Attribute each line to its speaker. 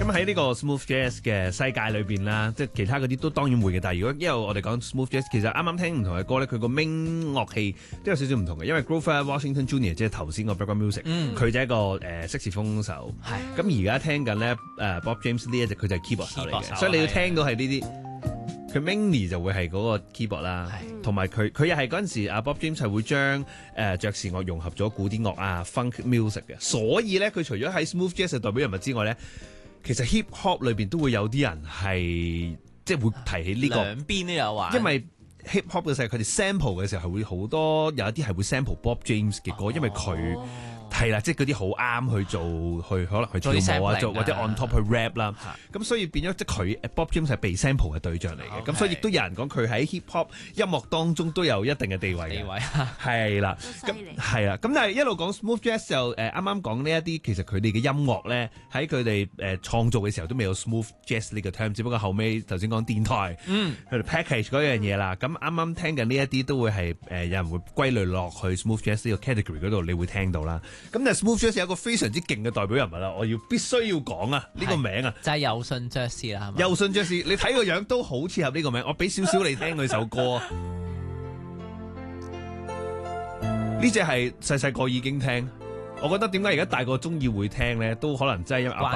Speaker 1: 咁喺呢個 smooth jazz 嘅世界裏邊啦，即係其他嗰啲都當然會嘅。但係如果因為我哋講 smooth jazz，其實啱啱聽唔同嘅歌咧，佢個 main 樂器都有少少唔同嘅。因為 Grover Washington Jr. 即係頭先個 background music，佢就係一個色士風手。咁而家聽緊咧Bob James 呢一隻佢就係 keyboard 手嚟嘅，所以你要聽到係呢啲。佢 mainly 就會係嗰個 keyboard 啦，同埋佢又係嗰陣時阿 Bob James 係會將爵士樂融合咗古典樂啊 funk music 嘅，所以咧佢除咗喺 smooth jazz 嘅代表人物之外咧，其實 hip hop 裏邊都會有啲人係即係會提起呢個
Speaker 2: 兩邊都有話，
Speaker 1: 因為 hip hop 嘅時候佢哋 sample 嘅時候係會好多有一啲係會 sample Bob James 嘅歌，因為佢。係啦，即係嗰啲好啱去做，去可能去跳舞啊，或者 on top 去 rap 啦。咁所以變咗即係佢 Bob James 係被 sample 嘅對象嚟嘅。咁所以亦都有人講佢喺 hip hop 音樂當中都有一定嘅地位嘅。係啦，咁係啦。咁但係一路講 smooth jazz 就啱啱講呢一啲，其實佢哋嘅音樂咧喺佢哋創造嘅時候都未有 smooth jazz 呢個 term， 只不過後尾頭先講電台，佢哋 package 嗰樣嘢啦。咁啱啱聽緊呢一啲都會係有人會歸類落去 smooth jazz 呢個 category 嗰度，你會聽到啦。咁但係 smooth jazz 有一個非常之勁嘅代表人物啦，我必須要講啊，呢個名啊，
Speaker 2: 就係友信爵士啦，係嘛？
Speaker 1: 友信爵士，你睇個樣都好切合呢個名，我俾少少你聽佢首歌。呢隻係細細個已經聽，我覺得點解而家大個中意會聽咧，都可能真係因為